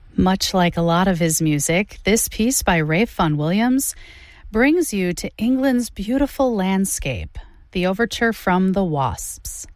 Much like a lot of his music, this piece by Ralph Vaughan Williams brings you to England's beautiful landscape, the overture from The Wasps.